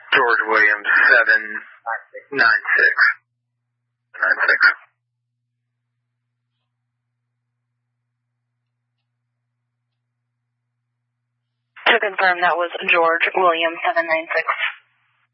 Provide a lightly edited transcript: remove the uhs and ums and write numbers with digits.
George Williams 796. 96. To confirm, that was George Williams 796.